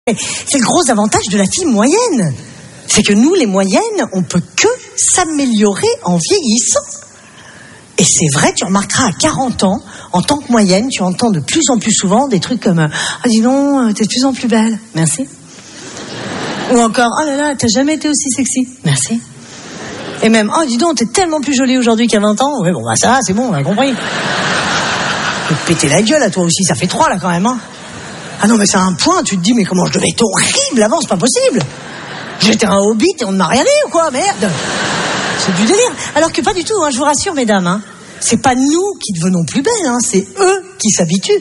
C'est le gros avantage de la fille moyenne. C'est que nous, les moyennes, on peut que s'améliorer en vieillissant. Et c'est vrai, tu remarqueras à 40 ans, en tant que moyenne, tu entends de plus en plus souvent des trucs comme « Ah, dis donc, t'es de plus en plus belle. Merci. » Ou encore « Oh là là, t'as jamais été aussi sexy. Merci. » Et même « Oh, dis donc, t'es tellement plus jolie aujourd'hui qu'à 20 ans. » Oui, bon, bah ça, c'est bon, on a compris. Tu te péter la gueule à toi aussi, ça fait 3 là quand même, hein. Ah non, mais c'est un point, tu te dis, mais comment je devais être horrible avant, c'est pas possible. J'étais un hobbit et on ne m'a rien dit ou quoi, merde. C'est du délire. Alors que pas du tout, hein, je vous rassure, mesdames, hein. C'est pas nous qui devenons plus belles, hein, c'est eux qui s'habituent.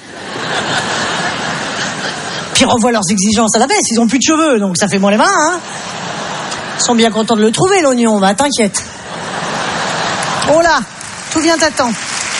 Puis ils revoient leurs exigences à la baisse, ils ont plus de cheveux, donc ça fait moins les mains, hein. Ils sont bien contents de le trouver, l'oignon, bah t'inquiète. Oh là, tout vient à temps.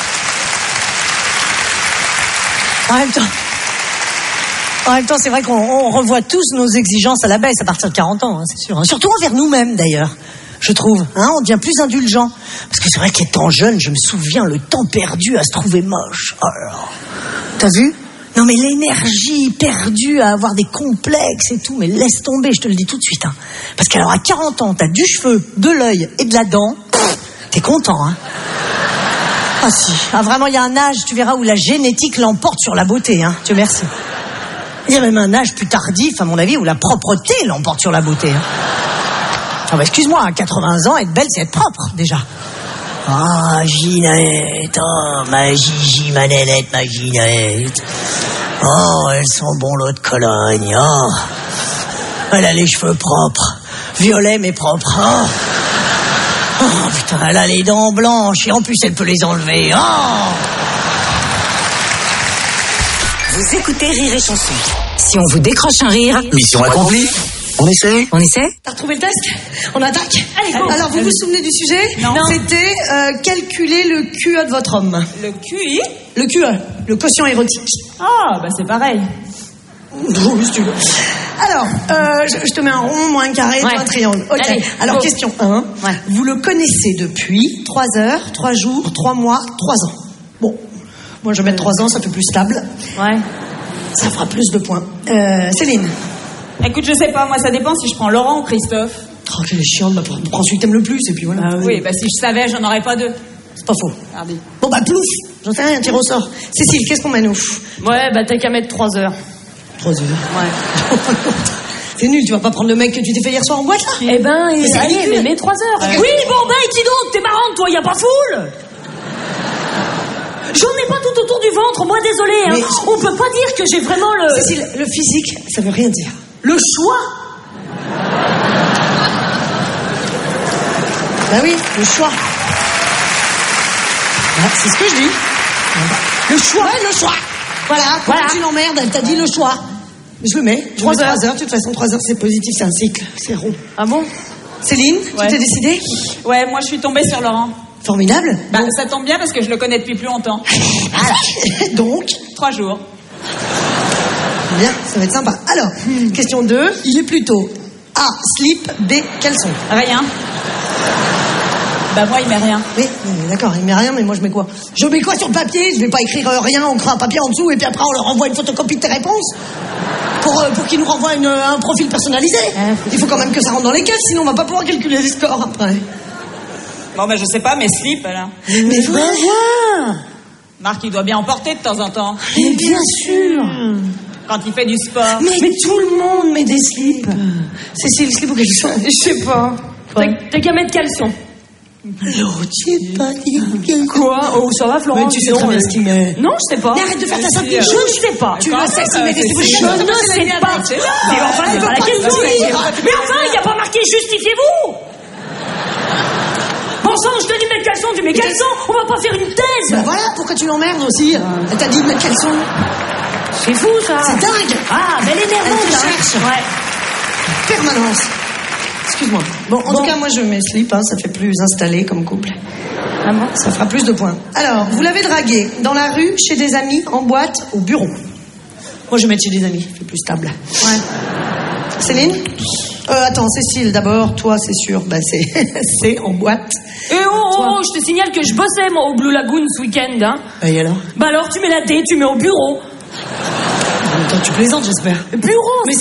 En même temps, c'est vrai qu'on revoit tous nos exigences à la baisse à partir de 40 ans, hein, c'est sûr. Hein. Surtout envers nous-mêmes, d'ailleurs, je trouve. Hein, on devient plus indulgent. Parce que c'est vrai qu'étant jeune, je me souviens le temps perdu à se trouver moche. Oh là là. T'as vu ? Non, mais l'énergie perdue à avoir des complexes et tout, mais laisse tomber, je te le dis tout de suite. Hein. Parce qu'alors, à 40 ans, t'as du cheveu, de l'œil et de la dent. T'es content, hein ? Ah si. Ah, vraiment, il y a un âge, tu verras, où la génétique l'emporte sur la beauté, hein. Dieu merci. Il y a même un âge plus tardif, à mon avis, où la propreté l'emporte sur la beauté. Hein. Ah bah excuse-moi, à 80 ans, être belle, c'est être propre, déjà. Ah, Ginette, oh, ma Gigi, ma nénette, ma Ginette. Oh, elles sont bon l'eau de Cologne, oh. Elle a les cheveux propres, violets mais propres, oh. Oh, putain, elle a les dents blanches, et en plus, elle peut les enlever, oh. Vous écoutez Rire et Chanson. Si on vous décroche un rire... Mission accomplie. On essaie. T'as retrouvé le test ? On attaque ? Allez, go. Alors, vous vous souvenez du sujet ? Non. C'était calculer le QE de votre homme. Le QI ? Le QE, le quotient érotique. Ah, bah c'est pareil. Oui, si tu veux. Alors, je te mets un rond, moi un carré, toi un triangle. Ok. Allez, alors, go. question 1. Ouais. Vous le connaissez depuis 3 heures, 3 jours, 3 mois, 3 ans. Bon, moi je vais mettre 3 ans, ça fait plus stable. Ouais. Ça fera plus de points. Céline. Écoute, je sais pas, moi ça dépend si je prends Laurent ou Christophe. Oh, quelle chiante, bah, prends celui que t'aimes le plus, et puis voilà. Oui, bah si je savais, j'en aurais pas 2. C'est pas faux. Regardez. Bon, bah, plouf. J'en sais rien, tire au sort. Cécile, qu'est-ce qu'on met, nous ? Ouais, bah t'as qu'à mettre 3 heures. 3 heures. Ouais. C'est nul, tu vas pas prendre le mec que tu t'es fait hier soir en boîte, là ? Eh ben, c'est allez, ridicule. mais mets 3 heures. Ouais. Oui, bon, bah, dis donc, t'es marrante, toi, y a pas foule. J'en ai pas tout autour du ventre, moi, désolé, hein. Mais- On peut pas dire que j'ai vraiment le... Cécile, le physique, ça veut rien dire. Le choix. Bah oui, le choix. Ah, c'est ce que je dis. Le choix. Ouais, le choix. Voilà, quand Voilà. tu l'emmerdes, elle t'a dit le choix. Je le mets. 3 heures. 3 heures. De toute façon, 3 heures, c'est positif, c'est un cycle. C'est rond. Ah bon? Céline, Ouais. tu t'es décidée ? Ouais, moi je suis tombée sur Laurent. Formidable. Bah ça tombe bien parce que je le connais depuis plus longtemps. Donc, 3 jours. bien, ça va être sympa. Alors, question 2. Il est plutôt A, slip, B, caleçon. Rien. Bah moi il met rien. Oui, d'accord, il met rien, mais moi je mets quoi ? Je mets quoi sur le papier ? Je vais pas écrire rien, on crée un papier en dessous et puis après on leur envoie une photocopie de tes réponses pour qu'ils nous renvoient un profil personnalisé. Il faut quand même que ça rentre dans les caisses, sinon on va pas pouvoir calculer les scores après. Bon bah je sais pas, mais slip là. Mais voilà. Marc il doit bien en porter de temps en temps. Mais bien sûr. Quand il fait du sport. Mais tout le monde met des slips. Cécile, slip ou caleçon ? Je sais pas. T'as qu'à mettre caleçon. Alors, tu sais pas dire quel Quoi? Oh, ça va, Florent? Mais tu sais très bien ce qu'il met. Non, je sais pas. Mais arrête de faire ta simple. Je ne sais pas. Tu le sais, s'il met des slips. Je ne sais pas. Mais enfin, c'est pas la question. Mais enfin, il n'y a pas marqué justifiez-vous. Bon sang, je te dis mettre caleçon, tu mets caleçon. On va pas faire une thèse. Ben voilà, pourquoi tu l'emmerdes aussi ? Elle t'a dit de mettre caleçon. C'est fou, ça. C'est dingue. Ah, mais elle est nerveuse, Elle te hein. cherche. Ouais. Permanence. Excuse-moi. Bon, en tout cas, moi, je mets slip, hein, ça fait plus installé comme couple. Ah bon? Ça fera plus de points. Alors, vous l'avez dragué dans la rue, chez des amis, en boîte, au bureau. Moi, je vais mettre chez des amis, c'est plus stable. Ouais. Céline ? Attends, Cécile, d'abord, toi, c'est sûr, bah, c'est en boîte. Et je te signale que je bossais, moi, au Blue Lagoon ce week-end, hein. Et alors ? Bah alors, tu mets la D, tu mets au bureau. Toi, tu plaisantes, j'espère. Plus Laurence. Mais